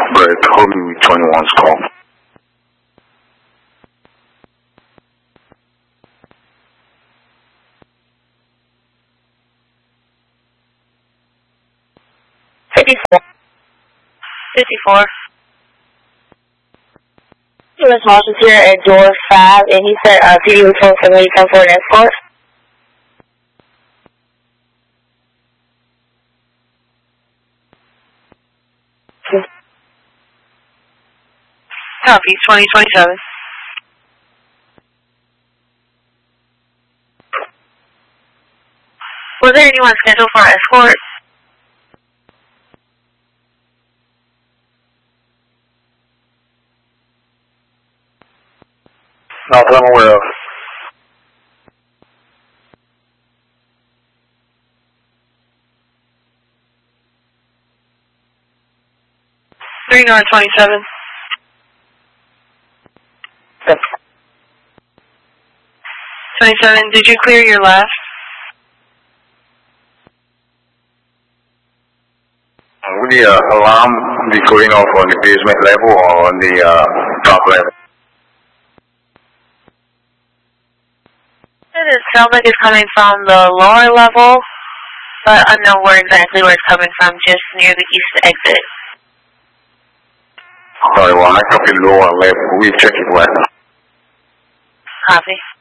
but Kobe 21's call. $54. U.S. Marshall's here at door 5, and he said PD was told for me to come for an escort. Copy, 2027. Was there anyone scheduled for an escort? Not that I'm aware of. Three 927. 27. Did you clear your left? Would the alarm be going off on the basement level or on the top level? It sounds like it's coming from the lower level, but I don't know exactly where it's coming from, just near the east exit. Sorry, well, I copy lower level. We check it right now. Copy.